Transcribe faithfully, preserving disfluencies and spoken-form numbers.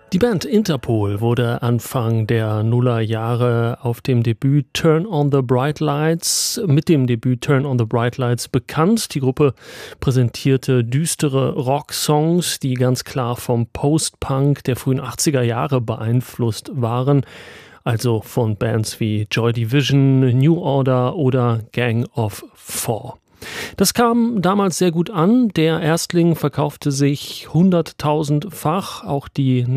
Die Band Interpol wurde Anfang der Nullerjahre auf dem Debüt Turn on the Bright Lights, mit dem Debüt Turn on the Bright Lights bekannt. Die Gruppe präsentierte düstere Rocksongs, die ganz klar vom Post-Punk der frühen achtziger Jahre beeinflusst waren. Also von Bands wie Joy Division, New Order oder Gang of Four. Das kam damals sehr gut an. Der Erstling verkaufte sich hunderttausendfach. Auch die